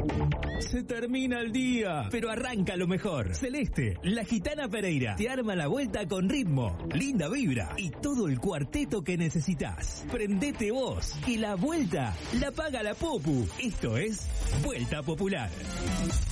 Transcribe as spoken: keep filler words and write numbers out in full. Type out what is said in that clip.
Se termina el día, pero arranca lo mejor. Celeste, la gitana Pereira, te arma la vuelta con ritmo, linda vibra y todo el cuarteto que necesitas. Prendete vos, que la vuelta la paga la Popu. Esto es Vuelta Popular.